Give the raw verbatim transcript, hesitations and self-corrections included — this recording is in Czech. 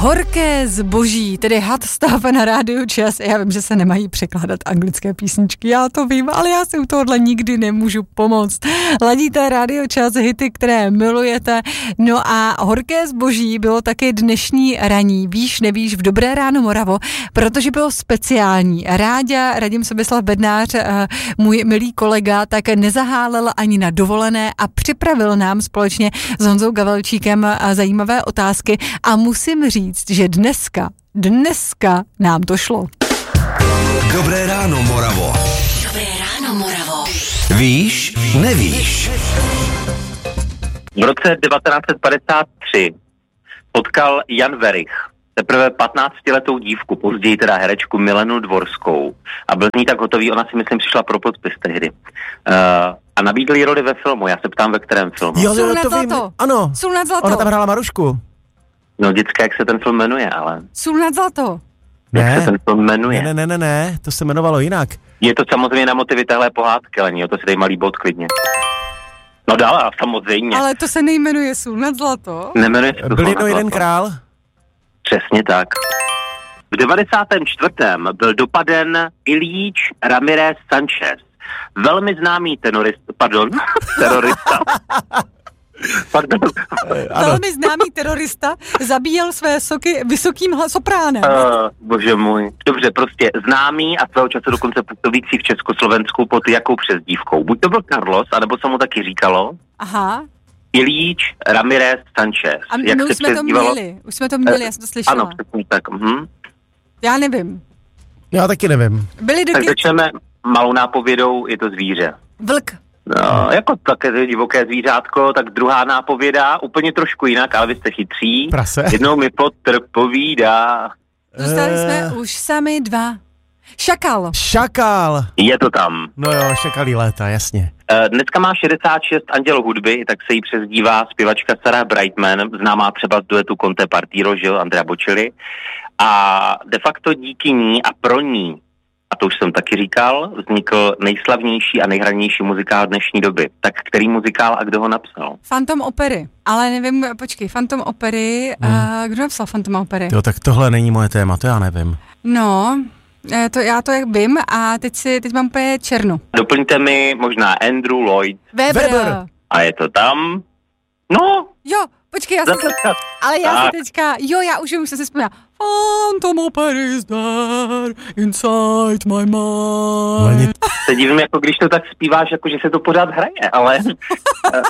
Horké zboží, tedy hot stuff na rádiu Čas. Já vím, že se nemají překládat anglické písničky, já to vím, ale já si u tohohle nikdy nemůžu pomoct. Ladíte rádio Čas, hity, které milujete. No a horké zboží bylo taky dnešní raní. Víš, nevíš, v Dobré ráno Moravo, protože bylo speciální. Ráďa, Radim Soběslav Bednář, můj milý kolega, tak nezahálel ani na dovolené a připravil nám společně s Honzou Gavelčíkem zajímavé otázky a musím říct, že dneska, dneska nám to šlo. Dobré ráno, Moravo. Dobré ráno, Moravo. Víš, nevíš. V roce devatenáct set padesát tři potkal Jan Werich teprve patnáctiletou dívku, později teda herečku Milenu Dvorskou. A byl z ní tak hotový, ona si myslím přišla pro podpis tehdy. Uh, a nabídl jí roli ve filmu, já se ptám, ve kterém filmu. Jo, Sůl to nad vím. zlato. Ano, Sůl nad zlato. ona tam hrála Marušku. No vždycky, jak se ten film jmenuje, ale... Sůl nad zlato. Jak Ne, se ten film jmenuje? ne, ne, ne, ne, to se jmenovalo jinak. Je to samozřejmě na motivy téhle pohádky, ale jo, to si dej malý bod klidně. No dál, samozřejmě. Ale to se nejmenuje Sůl nad zlato. Nemenuje se to Byl Sůl jednou nad jeden zlato. král. Přesně tak. V devadesátém čtvrtém byl dopaden Ilíč Ramirez Sanchez. Velmi známý tenorista, pardon, terorista. Pardon. Ano. Velmi známý terorista zabíjel své soky vysokým sopránem. Uh, bože můj. Dobře, prostě známý a svého času dokonce působící v Československu pod jakou přezdívkou. Buď to byl Carlos, anebo se mu taky říkalo Aha. Ilíč Ramirez Sanchez. A my Jak už se jsme to přezdívalo? měli. Už jsme to měli, já jsem to slyšela. Ano, přesně tak. Mhm. Já nevím. Já taky nevím. Byli Tak doky... začneme malou nápovědou, je to zvíře. Vlk. No, jako také divoké zvířátko, tak druhá nápověda, úplně trošku jinak, ale vy jste chytří. Prase. Jednou mi Potter povídá. Zůstali Eh. jsme už sami dva. Šakal. Šakal. Je to tam. No jo, šakalí léta, jasně. E, dneska má šedesát šest Anděl hudby, tak se jí přezdívá zpěvačka Sarah Brightman, známá třeba z duetu Conte Partiro, že jo, Andrea Bocelli. A de facto díky ní a pro ní, a to už jsem taky říkal, vznikl nejslavnější a nejhranější muzikál dnešní doby. Tak který muzikál a kdo ho napsal? Phantom opery. Ale nevím, počkej, Phantom opery. Hmm. Uh, kdo napsal Phantom opery? Jo, tak tohle není moje téma, to já nevím. No, eh, to, já to jak vím a teď, si, teď mám úplně černu. Doplňte mi možná Andrew Lloyd. Weber. Weber. A je to tam? No, Jo, počkej, já jsem se... Ale já Tak. si teďka... Jo, já už vím, už jsem si vzpomněla. Phantom opery is there inside my mind. Leni- se divím, jako když to tak zpíváš, jako že se to pořád hraje, ale